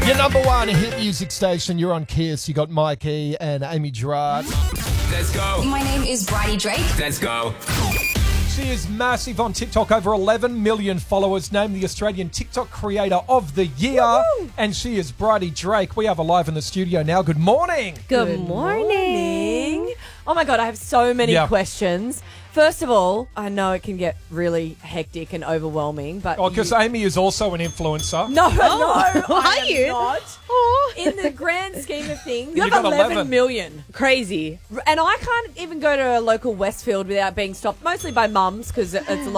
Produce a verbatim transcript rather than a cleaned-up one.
Your number one hit music station. You're on Kiss. You got Mikey and Amy Gerard. Let's go. My name is Bridie Drake. Let's go. She is massive on TikTok, over eleven million followers, named the Australian TikTok Creator of the Year. Woo-hoo! And she is Bridie Drake. We have her live in the studio now. Good morning. Good, Good morning. morning. Oh my God, I have so many Yeah. questions. First of all, I know it can get really hectic and overwhelming, but Oh, because you- Amy is also an influencer. no, no, Oh, I are am you? not. Oh, In the grand scheme of things, you, You have got eleven eleven. million. crazy. And I can't even go to a local Westfield without being stopped, mostly by mums, because it's a lot